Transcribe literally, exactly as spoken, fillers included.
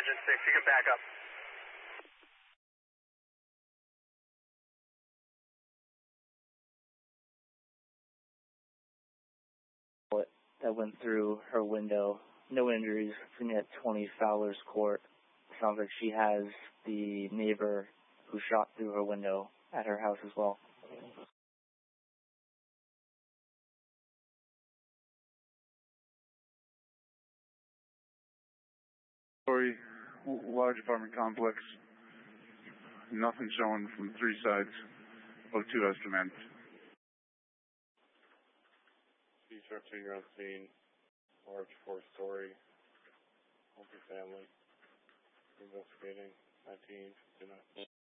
engine six. You can back up. That went through her window. No injuries. Sitting at twenty Fowler's Court. Sounds like she has the neighbor who shot through her window at her house as well. Story, large apartment complex. Nothing showing from three sides. O two has command. C-structure, you're on scene. Large four-story. Multi-family. Investigating. nineteen fifty-nine.